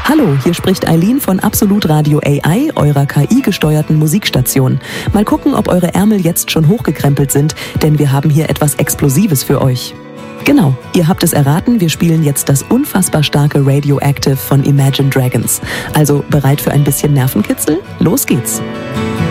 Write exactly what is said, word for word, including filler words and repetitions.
Hallo, hier spricht Eileen von Absolut Radio A I, eurer K I-gesteuerten Musikstation. Mal gucken, ob eure Ärmel jetzt schon hochgekrempelt sind, denn wir haben hier etwas Explosives für euch. Genau, ihr habt es erraten, wir spielen jetzt das unfassbar starke Radioactive von Imagine Dragons. Also bereit für ein bisschen Nervenkitzel? Los geht's!